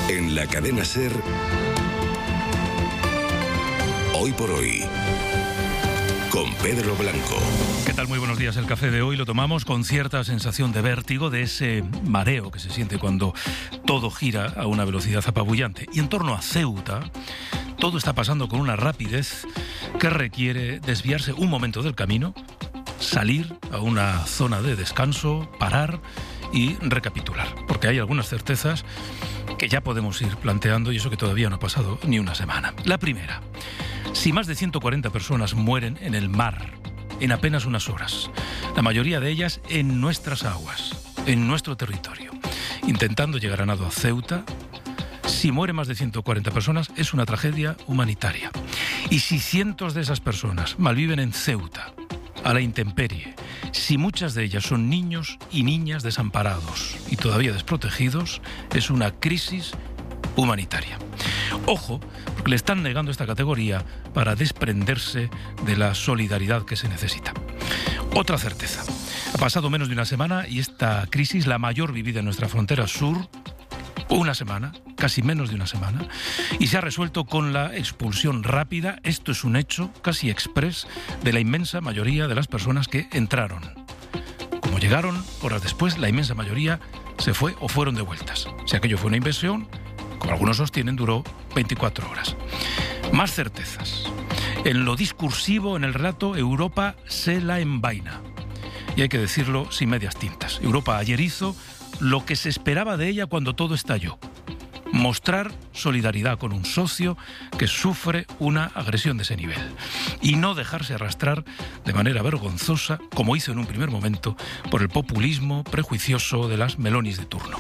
En la cadena SER, Hoy por Hoy, con Pedro Blanco. ¿Qué tal? Muy buenos días. El café de hoy lo tomamos con cierta sensación de vértigo, de ese mareo que se siente cuando todo gira a una velocidad apabullante. Y en torno a Ceuta, todo está pasando con una rapidez que requiere desviarse un momento del camino, salir a una zona de descanso, parar y recapitular. Porque hay algunas certezas que ya podemos ir planteando, y eso que todavía no ha pasado ni una semana. La primera: si más de 140 personas mueren en el mar en apenas unas horas, la mayoría de ellas en nuestras aguas, en nuestro territorio, intentando llegar a nado a Ceuta, si mueren más de 140 personas es una tragedia humanitaria. Y si cientos de esas personas malviven en Ceuta, a la intemperie, si muchas de ellas son niños y niñas desamparados y todavía desprotegidos, es una crisis humanitaria. Ojo, porque le están negando esta categoría para desprenderse de la solidaridad que se necesita. Otra certeza: ha pasado menos de una semana y esta crisis, la mayor vivida en nuestra frontera sur, una semana, casi menos de una semana, y se ha resuelto con la expulsión rápida, esto es un hecho, casi express, de la inmensa mayoría de las personas que entraron. Como llegaron, horas después, la inmensa mayoría se fue o fueron devueltas. Si aquello fue una invasión, como algunos sostienen, duró 24 horas. Más certezas. En lo discursivo, en el relato, Europa se la envaina. Y hay que decirlo sin medias tintas. Europa ayer hizo lo que se esperaba de ella cuando todo estalló: mostrar solidaridad con un socio que sufre una agresión de ese nivel y no dejarse arrastrar de manera vergonzosa, como hizo en un primer momento, por el populismo prejuicioso de las Melonis de turno.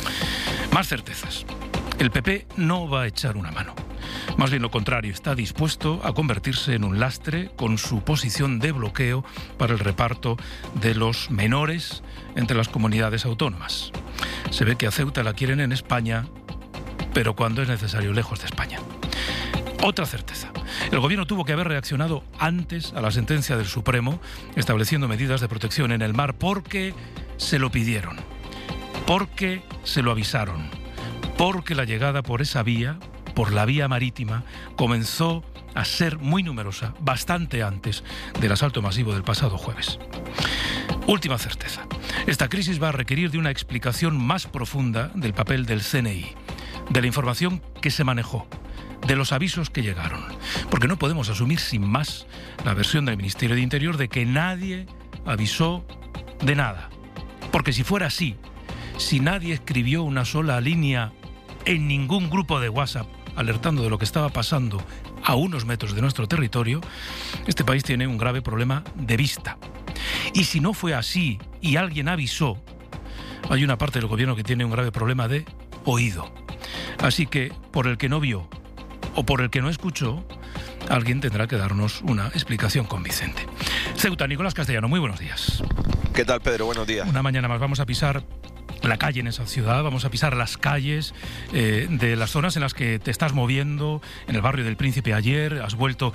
Más certezas. El PP no va a echar una mano. Más bien lo contrario, está dispuesto a convertirse en un lastre con su posición de bloqueo para el reparto de los menores entre las comunidades autónomas. Se ve que a Ceuta la quieren en España, pero cuando es necesario lejos de España. Otra certeza: el gobierno tuvo que haber reaccionado antes a la sentencia del Supremo estableciendo medidas de protección en el mar porque se lo pidieron, porque se lo avisaron, porque la llegada por esa vía, por la vía marítima, comenzó a ser muy numerosa bastante antes del asalto masivo del pasado jueves. Última certeza: esta crisis va a requerir de una explicación más profunda del papel del CNI, de la información que se manejó, de los avisos que llegaron, porque no podemos asumir sin más la versión del Ministerio de Interior de que nadie avisó de nada. Porque si fuera así, si nadie escribió una sola línea en ningún grupo de WhatsApp alertando de lo que estaba pasando a unos metros de nuestro territorio, este país tiene un grave problema de vista. Y si no fue así y alguien avisó, hay una parte del gobierno que tiene un grave problema de oído. Así que, por el que no vio o por el que no escuchó, alguien tendrá que darnos una explicación convincente. Ceuta, Nicolás Castellano, muy buenos días. ¿Qué tal, Pedro? Buenos días. Una mañana más vamos a pisar la calle en esa ciudad, vamos a pisar las calles de las zonas en las que te estás moviendo. En el barrio del Príncipe ayer has vuelto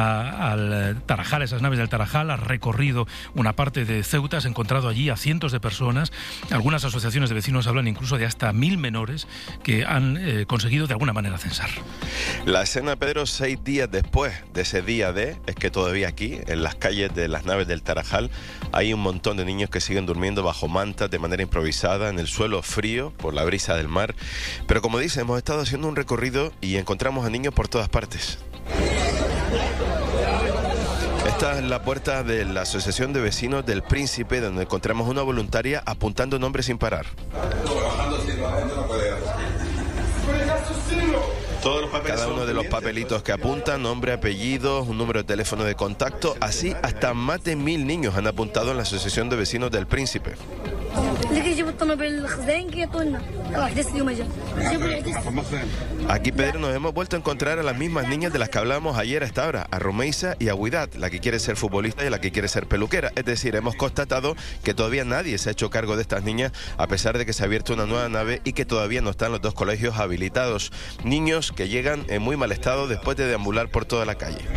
al Tarajal, esas naves del Tarajal, has recorrido una parte de Ceuta, has encontrado allí a cientos de personas. Algunas asociaciones de vecinos hablan incluso de hasta 1000 menores que han conseguido de alguna manera censar. La escena, Pedro, 6 días después de ese día D, es que todavía aquí, en las calles de las naves del Tarajal, hay un montón de niños que siguen durmiendo bajo mantas de manera improvisada, en el suelo frío por la brisa del mar. Pero como dice, hemos estado haciendo un recorrido y encontramos a niños por todas partes. Esta es la puerta de la Asociación de Vecinos del Príncipe, donde encontramos una voluntaria apuntando nombres sin parar. Cada uno de los papelitos que apuntan, nombre, apellidos, un número de teléfono de contacto, así hasta más de 1000 niños han apuntado en la Asociación de Vecinos del Príncipe. Aquí, Pedro, nos hemos vuelto a encontrar a las mismas niñas de las que hablábamos ayer a esta hora, a Romeisa y a Huidat, la que quiere ser futbolista y la que quiere ser peluquera. Es decir, hemos constatado que todavía nadie se ha hecho cargo de estas niñas, a pesar de que se ha abierto una nueva nave y que todavía no están los 2 colegios habilitados. Niños que llegan en muy mal estado después de deambular por toda la calle.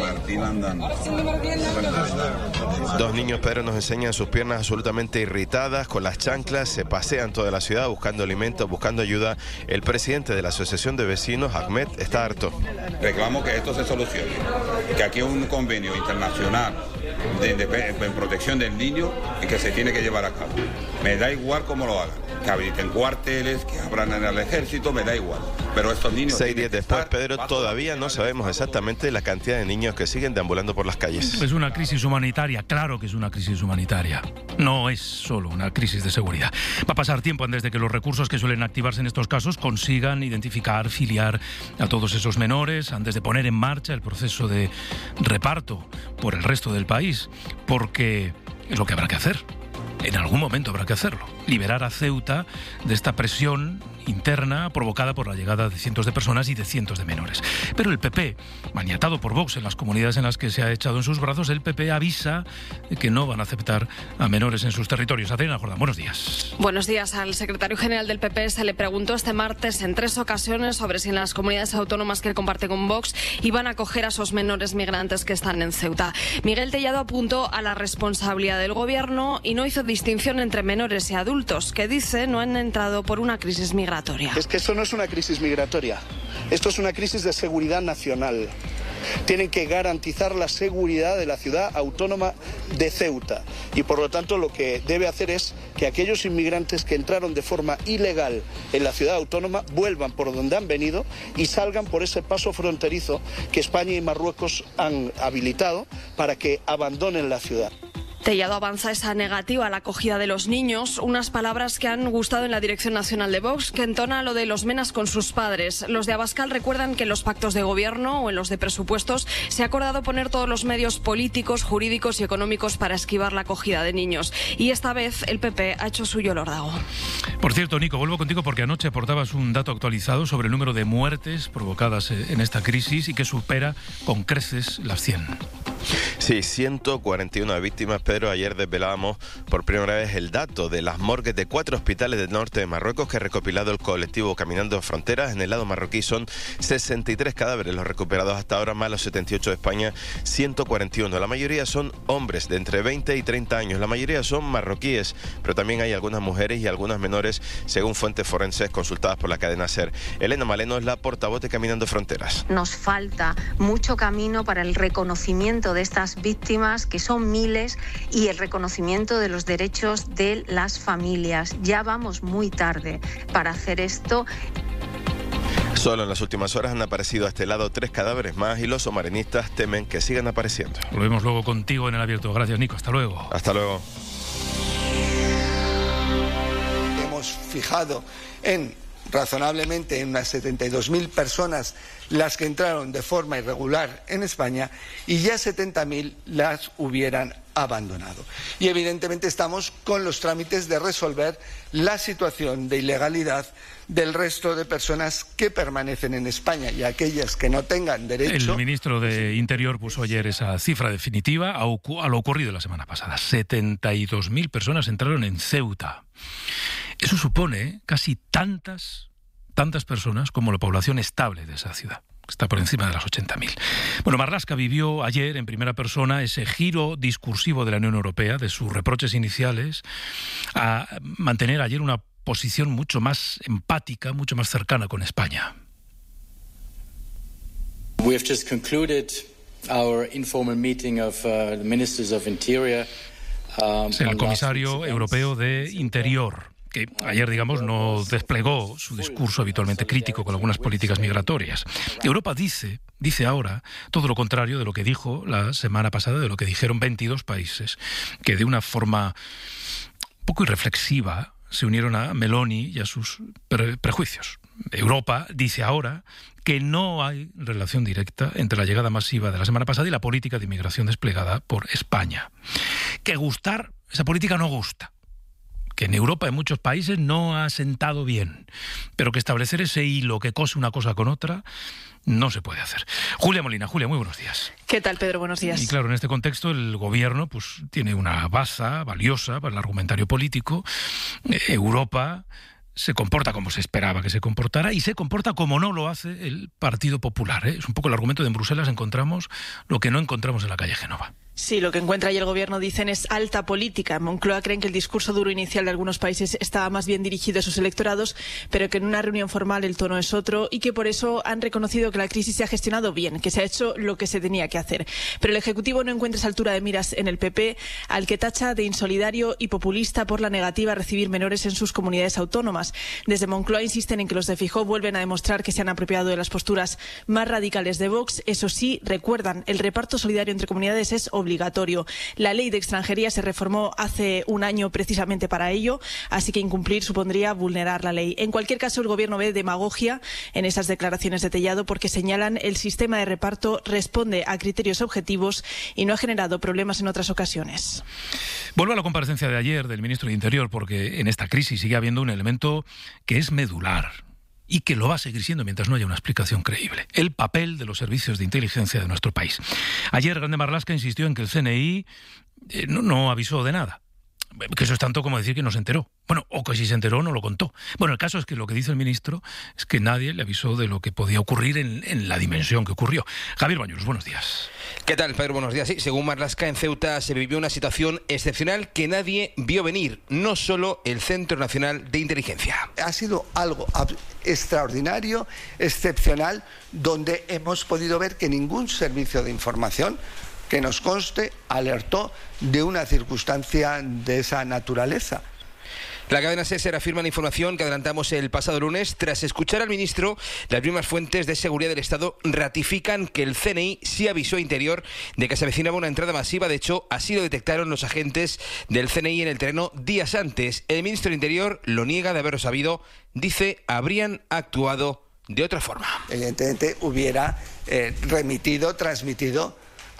2 niños, Pedro, nos enseñan sus piernas absolutamente irritadas, granadas, con las chanclas, se pasean toda la ciudad buscando alimentos, buscando ayuda. El presidente de la Asociación de Vecinos, Ahmed, está harto. Reclamo que esto se solucione, que aquí hay un convenio internacional en protección del niño y que se tiene que llevar a cabo. Me da igual cómo lo hagan, que habiliten cuarteles, que abran en el ejército, me da igual. Pero estos niños... 6 días después, Pedro, todavía no sabemos exactamente la cantidad de niños que siguen deambulando por las calles. Es una crisis humanitaria, claro que es una crisis humanitaria. No es solo una crisis de seguridad. Va a pasar tiempo antes de que los recursos que suelen activarse en estos casos consigan identificar, filiar a todos esos menores, antes de poner en marcha el proceso de reparto por el resto del país, porque es lo que habrá que hacer. En algún momento habrá que hacerlo. Liberar a Ceuta de esta presión interna provocada por la llegada de cientos de personas y de cientos de menores. Pero el PP, maniatado por Vox en las comunidades en las que se ha echado en sus brazos, el PP avisa de que no van a aceptar a menores en sus territorios. Adriana Jordán, buenos días. Buenos días. Al secretario general del PP se le preguntó este martes en 3 ocasiones sobre si en las comunidades autónomas que él comparte con Vox iban a acoger a esos menores migrantes que están en Ceuta. Miguel Tellado apuntó a la responsabilidad del gobierno y no hizo distinción entre menores y adultos, que dice no han entrado por una crisis migratoria. Es que esto no es una crisis migratoria, esto es una crisis de seguridad nacional. Tienen que garantizar la seguridad de la ciudad autónoma de Ceuta y por lo tanto lo que debe hacer es que aquellos inmigrantes que entraron de forma ilegal en la ciudad autónoma vuelvan por donde han venido y salgan por ese paso fronterizo que España y Marruecos han habilitado para que abandonen la ciudad. Tellado avanza esa negativa a la acogida de los niños, unas palabras que han gustado en la Dirección Nacional de Vox, que entona lo de los menas con sus padres. Los de Abascal recuerdan que en los pactos de gobierno o en los de presupuestos se ha acordado poner todos los medios políticos, jurídicos y económicos para esquivar la acogida de niños. Y esta vez el PP ha hecho suyo el órdago. Por cierto, Nico, vuelvo contigo porque anoche aportabas un dato actualizado sobre el número de muertes provocadas en esta crisis y que supera con creces las 100. Sí, 141 víctimas, Pedro. Ayer desvelábamos por primera vez el dato de las morgues de 4 hospitales del norte de Marruecos que ha recopilado el colectivo Caminando Fronteras. En el lado marroquí son 63 cadáveres los recuperados hasta ahora, más los 78 de España, 141. La mayoría son hombres de entre 20 y 30 años. La mayoría son marroquíes, pero también hay algunas mujeres y algunas menores, según fuentes forenses consultadas por la cadena SER. Elena Maleno es la portavoz de Caminando Fronteras. Nos falta mucho camino para el reconocimiento de estas víctimas, que son miles, y el reconocimiento de los derechos de las familias. Ya vamos muy tarde para hacer esto. Solo en las últimas horas han aparecido a este lado 3 cadáveres más y los somarenistas temen que sigan apareciendo. Lo vemos luego contigo en El Abierto. Gracias, Nico. Hasta luego. Hasta luego. Hemos fijado razonablemente en unas 72.000 personas las que entraron de forma irregular en España y ya 70.000 las hubieran abandonado. Y evidentemente estamos con los trámites de resolver la situación de ilegalidad del resto de personas que permanecen en España y aquellas que no tengan derecho. El ministro de Interior puso ayer esa cifra definitiva a lo ocurrido la semana pasada. 72.000 personas entraron en Ceuta. Eso supone casi tantas personas como la población estable de esa ciudad, que está por encima de las 80.000. Bueno, Marlaska vivió ayer en primera persona ese giro discursivo de la Unión Europea, de sus reproches iniciales, a mantener ayer una posición mucho más empática, mucho más cercana con España. We have just concluded our informal meeting of the ministers of Interior. El comisario europeo de Interior, que ayer, digamos, no desplegó su discurso habitualmente crítico con algunas políticas migratorias. Europa dice ahora todo lo contrario de lo que dijo la semana pasada, de lo que dijeron 22 países, que de una forma poco irreflexiva se unieron a Meloni y a sus prejuicios. Europa dice ahora que no hay relación directa entre la llegada masiva de la semana pasada y la política de inmigración desplegada por España. Que gustar, esa política no gusta. Que en Europa, en muchos países, no ha sentado bien, pero que establecer ese hilo que cose una cosa con otra no se puede hacer. Julia Molina. Julia, muy buenos días. ¿Qué tal, Pedro? Buenos días. Y claro, en este contexto el gobierno tiene una baza valiosa para el argumentario político. Europa se comporta como se esperaba que se comportara y se comporta como no lo hace el Partido Popular. Es un poco el argumento de en Bruselas encontramos lo que no encontramos en la calle Génova. Sí, lo que encuentra y el Gobierno, dicen, es alta política. En Moncloa creen que el discurso duro inicial de algunos países estaba más bien dirigido a sus electorados, pero que en una reunión formal el tono es otro y que por eso han reconocido que la crisis se ha gestionado bien, que se ha hecho lo que se tenía que hacer. Pero el Ejecutivo no encuentra esa altura de miras en el PP, al que tacha de insolidario y populista por la negativa a recibir menores en sus comunidades autónomas. Desde Moncloa insisten en que los de Feijóo vuelven a demostrar que se han apropiado de las posturas más radicales de Vox. Eso sí, recuerdan, el reparto solidario entre comunidades es obligatorio. La ley de extranjería se reformó hace un año precisamente para ello, así que incumplir supondría vulnerar la ley. En cualquier caso, el Gobierno ve demagogia en esas declaraciones de Tellado porque señalan el sistema de reparto responde a criterios objetivos y no ha generado problemas en otras ocasiones. Vuelvo a la comparecencia de ayer del ministro de Interior porque en esta crisis sigue habiendo un elemento que es medular y que lo va a seguir siendo mientras no haya una explicación creíble: el papel de los servicios de inteligencia de nuestro país. Ayer Grande Marlaska insistió en que el CNI no avisó de nada, que eso es tanto como decir que no se enteró. Bueno, o que si se enteró no lo contó. Bueno, el caso es que lo que dice el ministro es que nadie le avisó de lo que podía ocurrir en la dimensión que ocurrió. Javier Bañuelos, buenos días. ¿Qué tal, Pedro? Buenos días. Sí, según Marlaska, en Ceuta se vivió una situación excepcional que nadie vio venir, no solo el Centro Nacional de Inteligencia. Ha sido algo extraordinario, excepcional, donde hemos podido ver que ningún servicio de información que nos conste alertó de una circunstancia de esa naturaleza. La cadena SER afirma la información que adelantamos el pasado lunes. Tras escuchar al ministro, las mismas fuentes de seguridad del Estado ratifican que el CNI sí avisó a Interior de que se avecinaba una entrada masiva. De hecho, así lo detectaron los agentes del CNI en el terreno días antes. El ministro del Interior lo niega de haberlo sabido. Dice, habrían actuado de otra forma. Evidentemente hubiera transmitido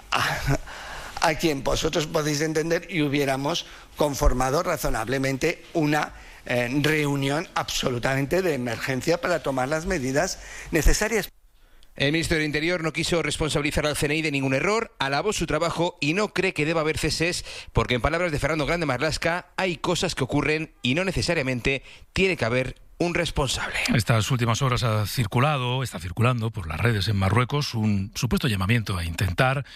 a quien vosotros podéis entender y hubiéramos conformado razonablemente una reunión absolutamente de emergencia para tomar las medidas necesarias. El ministro del Interior no quiso responsabilizar al CNI de ningún error, alabó su trabajo y no cree que deba haber ceses porque, en palabras de Fernando Grande Marlaska, hay cosas que ocurren y no necesariamente tiene que haber un responsable. Estas últimas horas está circulando por las redes en Marruecos un supuesto llamamiento a intentar,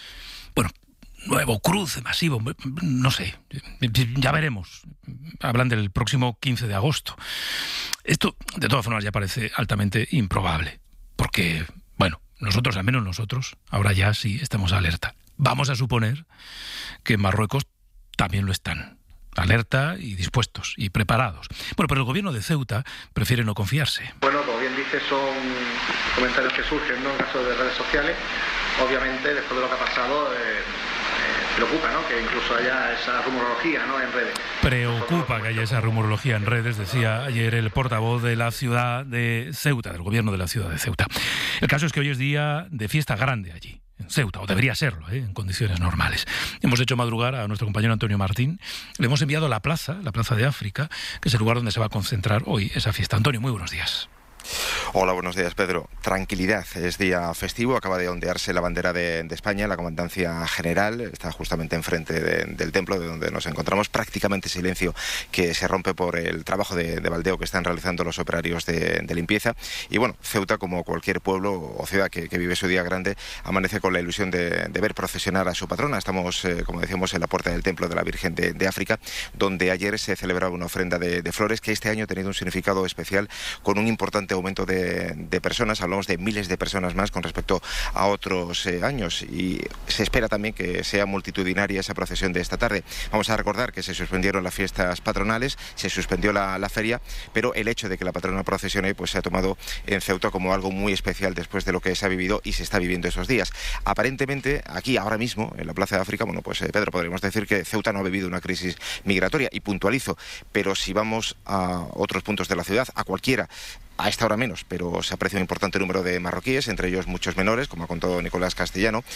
nuevo cruce masivo, no sé, ya veremos. Hablan del próximo 15 de agosto. Esto, de todas formas, ya parece altamente improbable, porque, nosotros, al menos nosotros, ahora ya sí estamos alerta. Vamos a suponer que en Marruecos también lo están, alerta y dispuestos y preparados. Pero el gobierno de Ceuta prefiere no confiarse. Como bien dices, son comentarios que surgen, ¿no?, en caso de redes sociales. Obviamente, después de lo que ha pasado, preocupa, ¿no?, que incluso haya esa rumorología, ¿no?, en redes. Preocupa que haya esa rumorología en redes, decía ayer el portavoz de la ciudad de Ceuta, del gobierno de la ciudad de Ceuta. El caso es que hoy es día de fiesta grande allí, en Ceuta, o debería serlo, en condiciones normales. Hemos hecho madrugar a nuestro compañero Antonio Martín, le hemos enviado a la Plaza de África, que es el lugar donde se va a concentrar hoy esa fiesta. Antonio, muy buenos días. Hola, buenos días, Pedro. Tranquilidad, es día festivo, acaba de ondearse la bandera de España, la Comandancia General está justamente enfrente del templo de donde nos encontramos, prácticamente silencio que se rompe por el trabajo de baldeo que están realizando los operarios de limpieza. Y Ceuta, como cualquier pueblo o ciudad que vive su día grande, amanece con la ilusión de ver procesionar a su patrona. Estamos, como decíamos, en la puerta del templo de la Virgen de África, donde ayer se celebraba una ofrenda de flores que este año ha tenido un significado especial con un importante aumento de personas. Hablamos de miles de personas más con respecto a otros años y se espera también que sea multitudinaria esa procesión de esta tarde. Vamos a recordar que se suspendieron las fiestas patronales, se suspendió la feria, pero el hecho de que la patrona procesione se ha tomado en Ceuta como algo muy especial después de lo que se ha vivido y se está viviendo esos días. Aparentemente, aquí ahora mismo, en la Plaza de África, Pedro, podríamos decir que Ceuta no ha vivido una crisis migratoria, y puntualizo, pero si vamos a otros puntos de la ciudad, a cualquiera, a esta hora menos, pero se aprecia un importante número de marroquíes, entre ellos muchos menores, como ha contado Nicolás Castellano.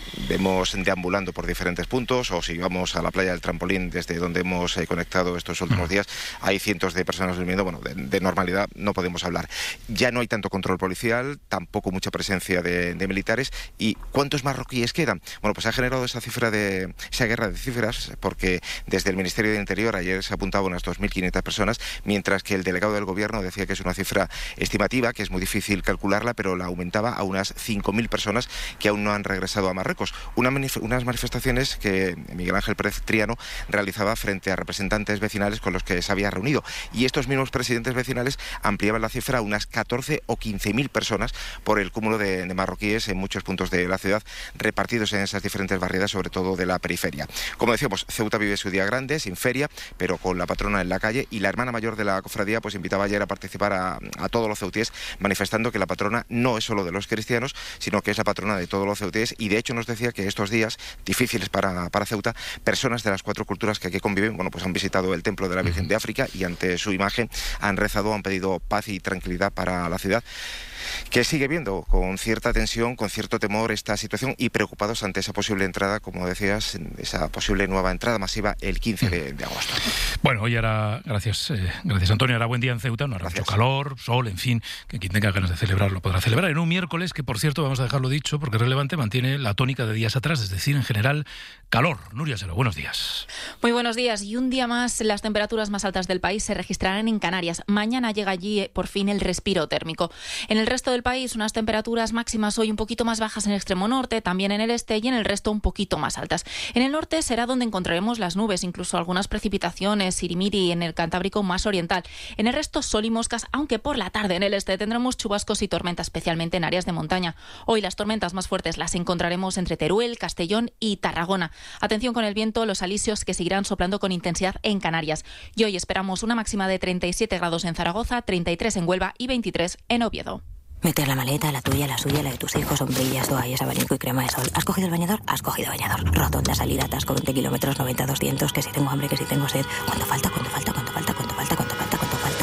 vemos deambulando por diferentes puntos, o si vamos a la playa del Trampolín, desde donde hemos conectado estos últimos días, hay cientos de personas durmiendo. Bueno, de normalidad no podemos hablar. Ya no hay tanto control policial, tampoco mucha presencia de militares. ¿Y cuántos marroquíes quedan? Bueno, pues se ha generado esa guerra de cifras, porque desde el Ministerio de Interior ayer se apuntaba unas 2.500 personas, mientras que el delegado del Gobierno decía que es una cifra estimativa, que es muy difícil calcularla, pero la aumentaba a unas 5.000 personas que aún no han regresado a Marruecos. Unas manifestaciones que Miguel Ángel Pérez Triano realizaba frente a representantes vecinales con los que se había reunido. Y estos mismos presidentes vecinales ampliaban la cifra a unas 14 o 15.000 personas por el cúmulo de marroquíes en muchos puntos de la ciudad, repartidos en esas diferentes barriadas, sobre todo de la periferia. Como decíamos, Ceuta vive su día grande, sin feria, pero con la patrona en la calle, y la hermana mayor de la cofradía pues invitaba ayer a participar a todos los ceutíes, manifestando que la patrona no es solo de los cristianos, sino que es la patrona de todos los ceutíes. Y de hecho nos decía que estos días difíciles para Ceuta, personas de las 4 culturas que aquí conviven, bueno, pues han visitado el templo de la Virgen de África y ante su imagen han rezado, han pedido paz y tranquilidad para la ciudad, que sigue viendo con cierta tensión, con cierto temor esta situación, y preocupados ante esa posible entrada, como decías, esa posible nueva entrada masiva el 15 de agosto. Bueno, hoy hará, gracias Antonio, hará buen día en Ceuta, no hará mucho calor, sol, en fin, que quien tenga ganas de celebrarlo podrá celebrar en un miércoles que, por cierto, vamos a dejarlo dicho porque es relevante, mantiene la tónica de días atrás, es decir, en general, calor. Nuria Sero, buenos días. Muy buenos días, y un día más las temperaturas más altas del país se registrarán en Canarias. Mañana llega allí por fin el respiro térmico. En el resto del país, unas temperaturas máximas hoy un poquito más bajas en el extremo norte, también en el este, y en el resto un poquito más altas. En el norte será donde encontraremos las nubes, incluso algunas precipitaciones, sirimiri en el Cantábrico más oriental. En el resto sol y moscas, aunque por la tarde en el este tendremos chubascos y tormentas, especialmente en áreas de montaña. Hoy las tormentas más fuertes las encontraremos entre Teruel, Castellón y Tarragona. Atención con el viento, los alisios que seguirán soplando con intensidad en Canarias. Y hoy esperamos una máxima de 37 grados en Zaragoza, 33 en Huelva y 23 en Oviedo. Meter la maleta, la tuya, la suya, la de tus hijos, sombrillas, toallas, abanico y crema de sol. ¿Has cogido el bañador? Has cogido bañador. Rotonda, salida, atasco, 20 kilómetros, 90-200, que si tengo hambre, que si tengo sed. ¿Cuánto falta? ¿Cuánto falta? ¿Cuánto falta? ¿Cuánto falta? ¿Cuánto falta? ¿Cuánto falta?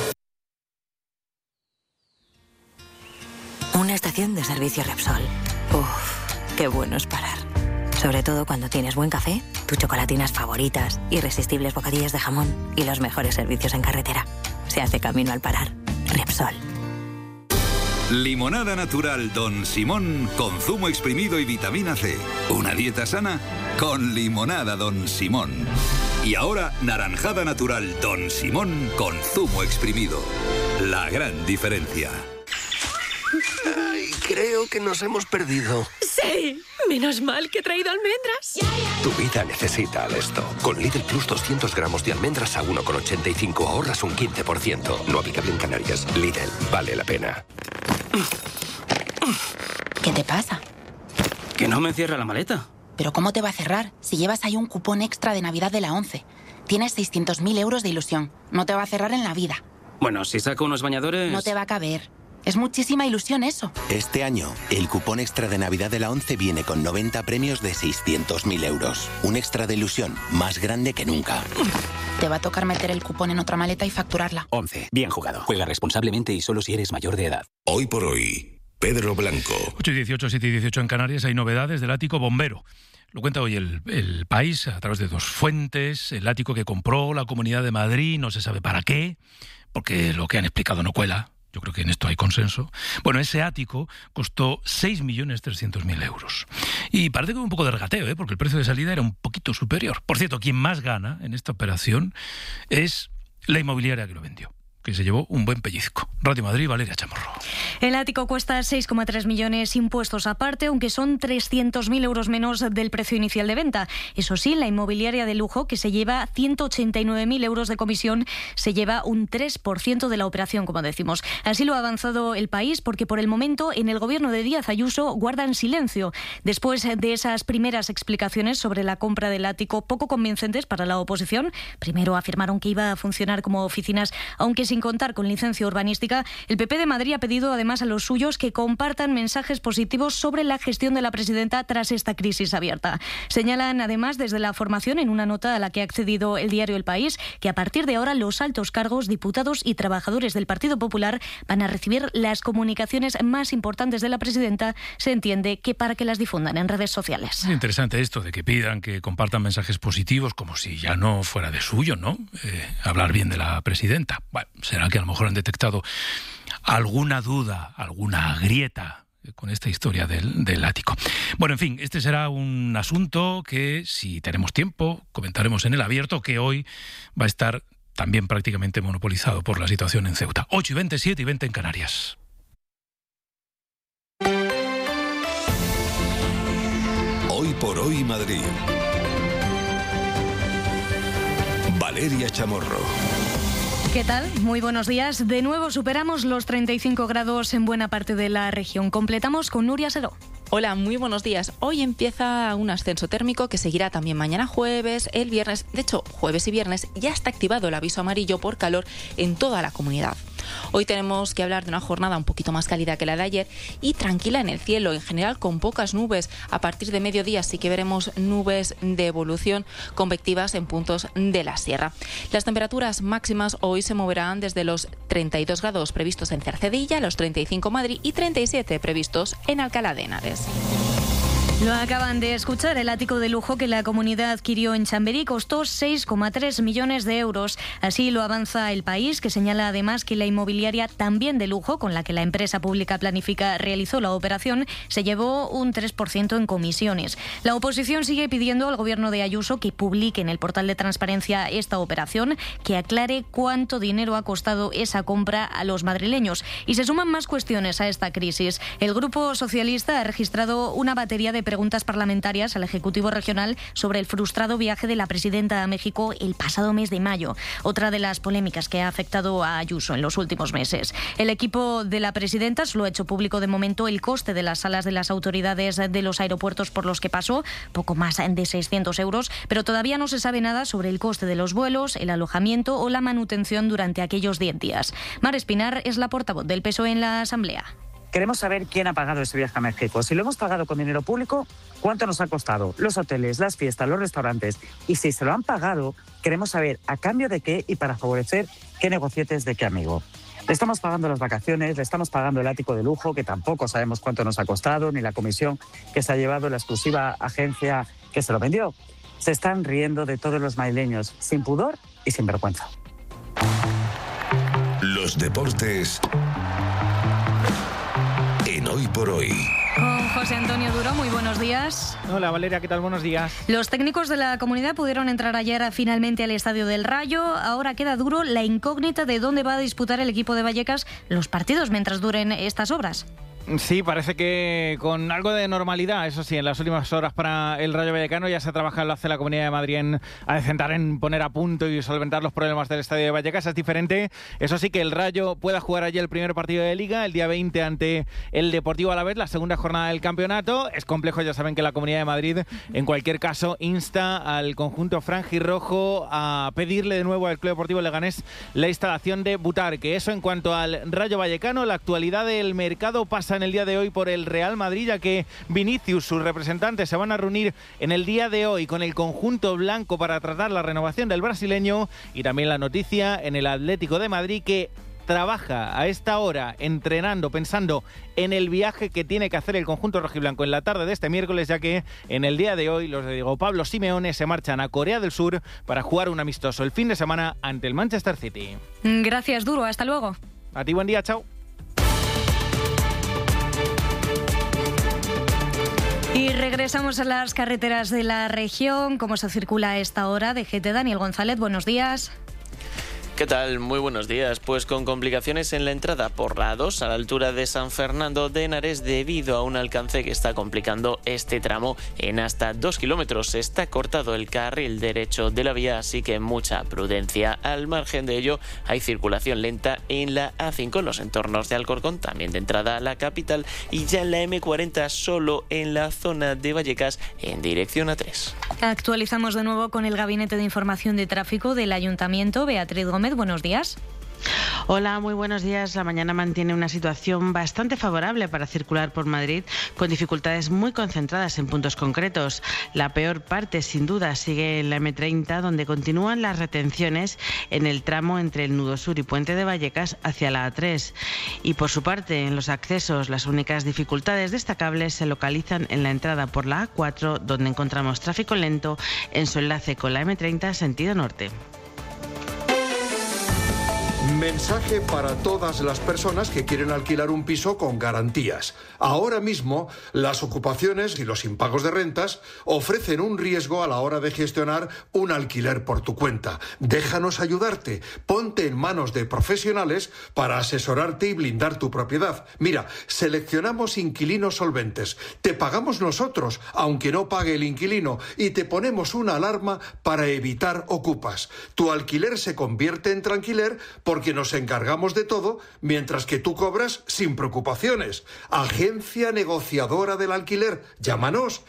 Y... una estación de servicio Repsol. Uf, qué bueno es parar. Sobre todo cuando tienes buen café, tus chocolatinas favoritas, irresistibles bocadillas de jamón y los mejores servicios en carretera. Se hace camino al parar. Repsol. Limonada natural Don Simón con zumo exprimido y vitamina C. Una dieta sana con limonada Don Simón. Y ahora naranjada natural Don Simón con zumo exprimido. La gran diferencia. Ay, creo que nos hemos perdido. Sí, menos mal que he traído almendras. Tu vida necesita Alesto. Con Lidl Plus 200 gramos de almendras a 1,85 ahorras un 15%. No aplicable en Canarias. Lidl, vale la pena. ¿Qué te pasa? Que no me cierra la maleta. ¿Pero cómo te va a cerrar si llevas ahí un cupón extra de Navidad de la ONCE? Tienes 600.000 euros de ilusión. No te va a cerrar en la vida. Bueno, si saco unos bañadores... No te va a caber. Es muchísima ilusión eso. Este año, el cupón extra de Navidad de la ONCE viene con 90 premios de 600.000 euros. Un extra de ilusión más grande que nunca. Te va a tocar meter el cupón en otra maleta y facturarla. ONCE. Bien jugado. Juega responsablemente y solo si eres mayor de edad. Hoy por hoy, Pedro Blanco. 8:18, 7:18 en Canarias. Hay novedades del ático bombero. Lo cuenta hoy el País a través de 2 fuentes. El ático que compró la Comunidad de Madrid, no se sabe para qué, porque lo que han explicado no cuela. Yo creo que en esto hay consenso. Bueno, ese ático costó 6.300.000 euros. Y parece que un poco de regateo, porque el precio de salida era un poquito superior. Por cierto, quien más gana en esta operación es la inmobiliaria que lo vendió, que se llevó un buen pellizco. Radio Madrid, Valeria Chamorro. El ático cuesta 6,3 millones impuestos aparte, aunque son 300.000 euros menos del precio inicial de venta. Eso sí, la inmobiliaria de lujo, que se lleva 189.000 euros de comisión, se lleva un 3% de la operación, como decimos. Así lo ha avanzado el País, porque por el momento en el gobierno de Díaz Ayuso guardan silencio. Después de esas primeras explicaciones sobre la compra del ático, poco convincentes para la oposición, primero afirmaron que iba a funcionar como oficinas, aunque sin contar con licencia urbanística, política, el PP de Madrid ha pedido además a los suyos que compartan mensajes positivos sobre la gestión de la presidenta tras esta crisis abierta. Señalan además desde la formación, en una nota a la que ha accedido el diario El País, que a partir de ahora los altos cargos, diputados y trabajadores del Partido Popular van a recibir las comunicaciones más importantes de la presidenta, se entiende que para que las difundan en redes sociales. Es interesante esto de que pidan que compartan mensajes positivos, como si ya no fuera de suyo, ¿no? Hablar bien de la presidenta. Bueno, será que a lo mejor han detectado alguna duda, alguna grieta con esta historia del ático. Bueno, en fin, este será un asunto que, si tenemos tiempo, comentaremos en El Abierto, que hoy va a estar también prácticamente monopolizado por la situación en Ceuta. 8:20, 7:20 en Canarias. Hoy por hoy Madrid. Valeria Chamorro. ¿Qué tal? Muy buenos días. De nuevo superamos los 35 grados en buena parte de la región. Completamos con Nuria Seró. Hola, muy buenos días. Hoy empieza un ascenso térmico que seguirá también mañana jueves, el viernes. De hecho, jueves y viernes ya está activado el aviso amarillo por calor en toda la comunidad. Hoy tenemos que hablar de una jornada un poquito más cálida que la de ayer y tranquila en el cielo, en general con pocas nubes. A partir de mediodía sí que veremos nubes de evolución convectivas en puntos de la sierra. Las temperaturas máximas hoy se moverán desde los 32 grados previstos en Cercedilla, los 35 en Madrid y 37 previstos en Alcalá de Henares. Lo acaban de escuchar. El ático de lujo que la comunidad adquirió en Chamberí costó 6,3 millones de euros. Así lo avanza El País, que señala además que la inmobiliaria también de lujo, con la que la empresa pública Planifica realizó la operación, se llevó un 3% en comisiones. La oposición sigue pidiendo al gobierno de Ayuso que publique en el portal de transparencia esta operación, que aclare cuánto dinero ha costado esa compra a los madrileños. Y se suman más cuestiones a esta crisis. El Grupo Socialista ha registrado una batería de preguntas parlamentarias al Ejecutivo Regional sobre el frustrado viaje de la presidenta a México el pasado mes de mayo, otra de las polémicas que ha afectado a Ayuso en los últimos meses. El equipo de la presidenta solo ha hecho público de momento el coste de las salas de las autoridades de los aeropuertos por los que pasó, poco más de 600 euros, pero todavía no se sabe nada sobre el coste de los vuelos, el alojamiento o la manutención durante aquellos 10 días. Mar Espinar es la portavoz del PSOE en la Asamblea. Queremos saber quién ha pagado ese viaje a México. Si lo hemos pagado con dinero público, ¿cuánto nos ha costado? Los hoteles, las fiestas, los restaurantes. Y si se lo han pagado, queremos saber a cambio de qué y para favorecer qué negocietes de qué amigo. Le estamos pagando las vacaciones, le estamos pagando el ático de lujo, que tampoco sabemos cuánto nos ha costado, ni la comisión que se ha llevado la exclusiva agencia que se lo vendió. Se están riendo de todos los madrileños, sin pudor y sin vergüenza. Los deportes en Hoy por Hoy. Con José Antonio Duro, muy buenos días. Hola Valeria, ¿qué tal? Buenos días. Los técnicos de la comunidad pudieron entrar ayer finalmente al Estadio del Rayo. Ahora queda duro la incógnita de dónde va a disputar el equipo de Vallecas los partidos mientras duren estas obras. Sí, parece que con algo de normalidad, eso sí, en las últimas horas para el Rayo Vallecano ya se ha trabajado hace la Comunidad de Madrid a decentar en poner a punto y solventar los problemas del Estadio de Vallecas. Es diferente, eso sí, que el Rayo pueda jugar allí el primer partido de Liga, el día 20 ante el Deportivo Alavés, la segunda jornada del campeonato. Es complejo, ya saben que la Comunidad de Madrid, en cualquier caso, insta al conjunto franjirrojo a pedirle de nuevo al Club Deportivo Leganés la instalación de Butarque. Eso en cuanto al Rayo Vallecano. La actualidad del mercado pasa en el día de hoy por el Real Madrid, ya que Vinicius, sus representantes, se van a reunir en el día de hoy con el conjunto blanco para tratar la renovación del brasileño. Y también la noticia en el Atlético de Madrid, que trabaja a esta hora entrenando, pensando en el viaje que tiene que hacer el conjunto rojiblanco en la tarde de este miércoles, ya que en el día de hoy los de Diego Pablo Simeone se marchan a Corea del Sur para jugar un amistoso el fin de semana ante el Manchester City. Gracias, Duro. Hasta luego. A ti, buen día. Chao. Y regresamos a las carreteras de la región. ¿Cómo se circula a esta hora? DGT, Daniel González, buenos días. ¿Qué tal? Muy buenos días. Pues con complicaciones en la entrada por la A2 a la altura de San Fernando de Henares debido a un alcance que está complicando este tramo en hasta 2 kilómetros. Está cortado el carril derecho de la vía, así que mucha prudencia. Al margen de ello, hay circulación lenta en la A5 en los entornos de Alcorcón, también de entrada a la capital, y ya en la M40 solo en la zona de Vallecas en dirección A3. Actualizamos de nuevo con el Gabinete de Información de Tráfico del Ayuntamiento. Beatriz Gómez, buenos días. Hola, muy buenos días. La mañana mantiene una situación bastante favorable para circular por Madrid, con dificultades muy concentradas en puntos concretos. La peor parte, sin duda, sigue en la M30, donde continúan las retenciones en el tramo entre el Nudo Sur y Puente de Vallecas hacia la A3. Y por su parte, en los accesos, las únicas dificultades destacables se localizan en la entrada por la A4, donde encontramos tráfico lento en su enlace con la M30 sentido norte. Mensaje para todas las personas que quieren alquilar un piso con garantías. Ahora mismo, las ocupaciones y los impagos de rentas ofrecen un riesgo a la hora de gestionar un alquiler por tu cuenta. Déjanos ayudarte. Ponte en manos de profesionales para asesorarte y blindar tu propiedad. Mira, seleccionamos inquilinos solventes. Te pagamos nosotros, aunque no pague el inquilino, y te ponemos una alarma para evitar ocupas. Tu alquiler se convierte en tranquiler porque nos encargamos de todo, mientras que tú cobras sin preocupaciones. Agencia negociadora del alquiler. Llámanos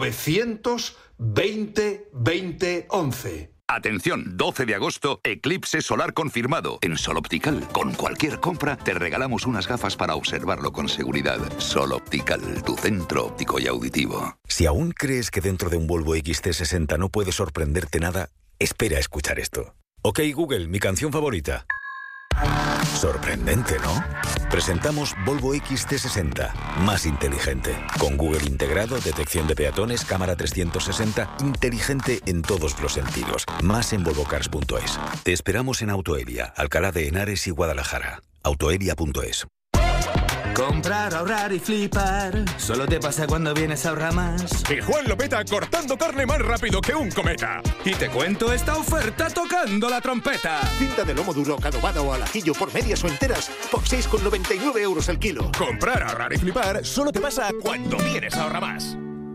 920 20 11. Atención, 12 de agosto, eclipse solar confirmado. En Sol Optical, con cualquier compra, te regalamos unas gafas para observarlo con seguridad. Sol Optical, tu centro óptico y auditivo. Si aún crees que dentro de un Volvo XT60 no puede sorprenderte nada, espera a escuchar esto. Ok, Google, mi canción favorita. Sorprendente, ¿no? Presentamos Volvo XT60, más inteligente. Con Google integrado, detección de peatones, cámara 360, inteligente en todos los sentidos. Más en volvocars.es. Te esperamos en Autoelia, Alcalá de Henares y Guadalajara. Autoelia.es. Comprar, ahorrar y flipar. Solo te pasa cuando vienes a Ahorramás. Y Juan lo peta cortando carne más rápido que un cometa. Y te cuento esta oferta tocando la trompeta. Cinta de lomo duro, adobada o al ajillo por medias o enteras por 6,99 euros el kilo. Comprar, ahorrar y flipar solo te pasa cuando vienes a Ahorramás.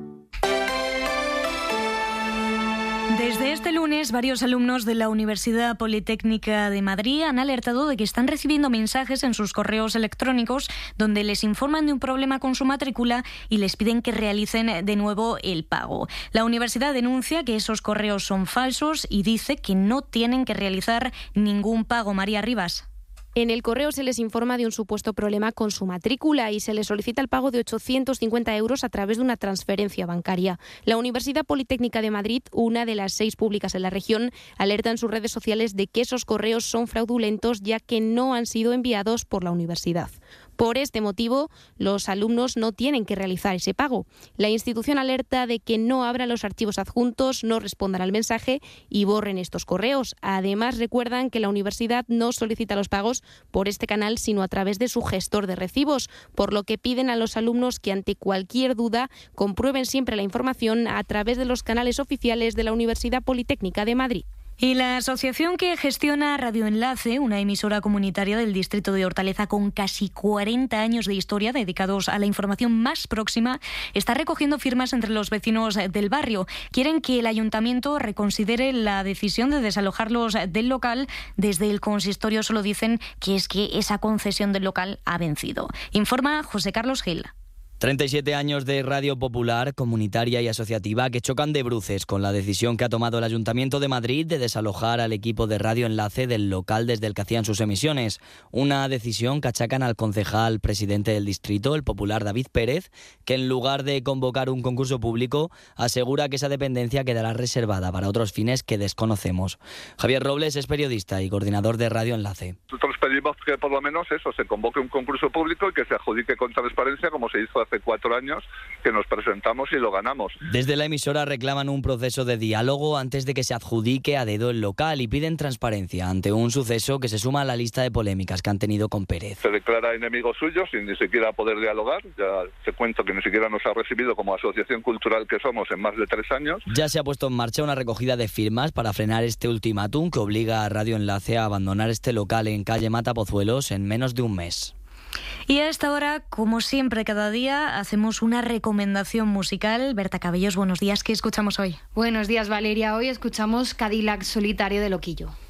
Desde este lunes, varios alumnos de la Universidad Politécnica de Madrid han alertado de que están recibiendo mensajes en sus correos electrónicos donde les informan de un problema con su matrícula y les piden que realicen de nuevo el pago. La universidad denuncia que esos correos son falsos y dice que no tienen que realizar ningún pago. María Rivas. En el correo se les informa de un supuesto problema con su matrícula y se les solicita el pago de 850 euros a través de una transferencia bancaria. La Universidad Politécnica de Madrid, una de las 6 públicas en la región, alerta en sus redes sociales de que esos correos son fraudulentos ya que no han sido enviados por la universidad. Por este motivo, los alumnos no tienen que realizar ese pago. La institución alerta de que no abran los archivos adjuntos, no respondan al mensaje y borren estos correos. Además, recuerdan que la universidad no solicita los pagos por este canal, sino a través de su gestor de recibos, por lo que piden a los alumnos que ante cualquier duda comprueben siempre la información a través de los canales oficiales de la Universidad Politécnica de Madrid. Y la asociación que gestiona Radio Enlace, una emisora comunitaria del distrito de Hortaleza con casi 40 años de historia dedicados a la información más próxima, está recogiendo firmas entre los vecinos del barrio. Quieren que el ayuntamiento reconsidere la decisión de desalojarlos del local. Desde el consistorio solo dicen que es que esa concesión del local ha vencido. Informa José Carlos Gil. 37 años de radio popular, comunitaria y asociativa que chocan de bruces con la decisión que ha tomado el Ayuntamiento de Madrid de desalojar al equipo de Radio Enlace del local desde el que hacían sus emisiones. Una decisión que achacan al concejal presidente del distrito, el popular David Pérez, que en lugar de convocar un concurso público, asegura que esa dependencia quedará reservada para otros fines que desconocemos. Javier Robles es periodista y coordinador de Radio Enlace. Nosotros pedimos que por lo menos eso, se convoque un concurso público y que se adjudique con transparencia como se hizo hace 4 años, que nos presentamos y lo ganamos. Desde la emisora reclaman un proceso de diálogo antes de que se adjudique a dedo el local y piden transparencia ante un suceso que se suma a la lista de polémicas que han tenido con Pérez. Se declara enemigo suyo sin ni siquiera poder dialogar. Ya te cuento que ni siquiera nos ha recibido como asociación cultural que somos en más de 3 años. Ya se ha puesto en marcha una recogida de firmas para frenar este ultimátum que obliga a Radio Enlace a abandonar este local en calle Mata Pozuelos en menos de un mes. Y a esta hora, como siempre, cada día, hacemos una recomendación musical. Berta Cabellos, buenos días. ¿Qué escuchamos hoy? Buenos días, Valeria. Hoy escuchamos Cadillac Solitario de Loquillo.